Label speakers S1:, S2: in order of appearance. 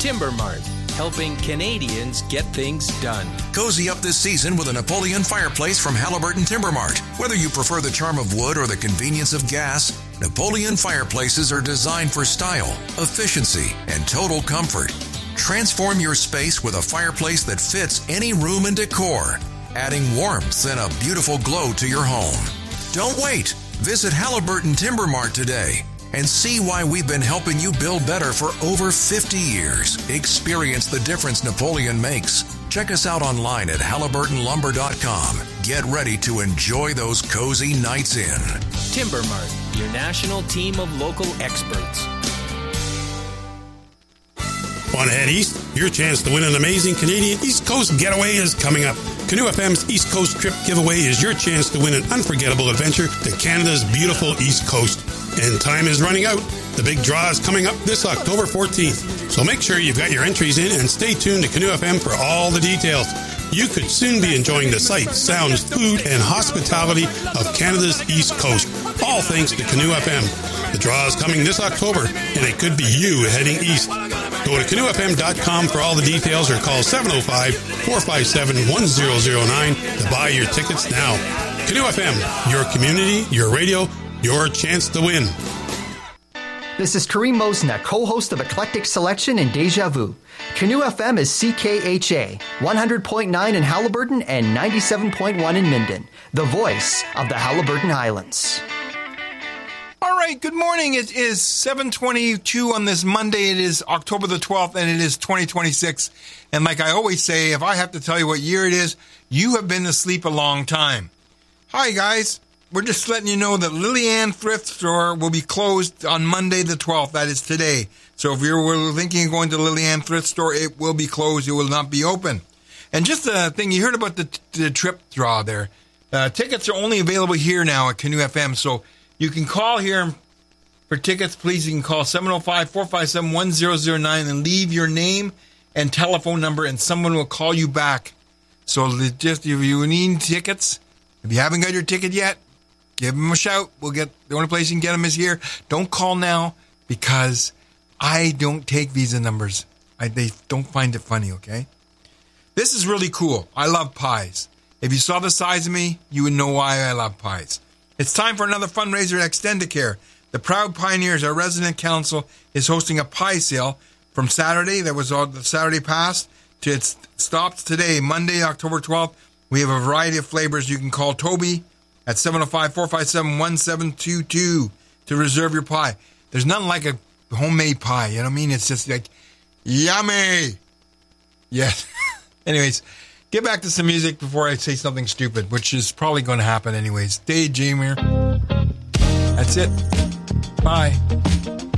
S1: Timber Mart, helping Canadians get things done.
S2: Cozy up this season with a Napoleon fireplace from Halliburton Timber Mart. Whether you prefer the charm of wood or the convenience of gas, Napoleon fireplaces are designed for style, efficiency, and total comfort. Transform your space with a fireplace that fits any room and decor, adding warmth and a beautiful glow to your home. Don't wait. Visit Halliburton Timber Mart today and see why we've been helping you build better for over 50 years. Experience the difference Napoleon makes. Check us out online at HalliburtonLumber.com. Get ready to enjoy those cozy nights in.
S1: Timber Mart, your national team of local experts.
S3: Want to head east? Your chance to win an amazing Canadian East Coast getaway is coming up. Canoe FM's East Coast Trip Giveaway is your chance to win an unforgettable adventure to Canada's beautiful East Coast. And time is running out. The big draw is coming up this October 14th. So make sure you've got your entries in and stay tuned to Canoe FM for all the details. You could soon be enjoying the sights, sounds, food, and hospitality of Canada's East Coast. All thanks to Canoe FM. The draw is coming this October, and it could be you heading east. Go to canoefm.com for all the details or call 705-457-1009 to buy your tickets now. Canoe FM, your community, your radio, your chance to win.
S4: This is Kareem Mosna, co-host of Eclectic Selection and Deja Vu. Canoe FM is CKHA, 100.9 in Halliburton and 97.1 in Minden, the voice of the Halliburton Highlands.
S5: All right, good morning. It is 7:22 on this Monday. It is October the 12th, and it is 2026. And like I always say, if I have to tell you what year it is, you have been asleep a long time. Hi, guys. We're just letting you know that Lillian Thrift Store will be closed on Monday the 12th. That is today. So if you were thinking of going to Lillian Thrift Store, it will be closed. It will not be open. And just a thing, you heard about the trip draw there. Tickets are only available here now at Canoe FM. So you can call here for tickets. Please, you can call 705-457-1009 and leave your name and telephone number, and someone will call you back. So just if you need tickets, if you haven't got your ticket yet, give them a shout. The only place you can get them is here. Don't call now because I don't take Visa numbers. They don't find it funny, okay? This is really cool. I love pies. If you saw the size of me, you would know why I love pies. It's time for another fundraiser at Extendicare. The Proud Pioneers, our resident council, is hosting a pie sale from Saturday. That was the Saturday past. It stops today, Monday, October 12th. We have a variety of flavors. You can call Toby at 705-457-1722 to reserve your pie. There's nothing like a homemade pie. You know what I mean? It's just like, yummy. Yes. Anyways, get back to some music before I say something stupid, which is probably going to happen anyways. Daydreamer. That's it. Bye.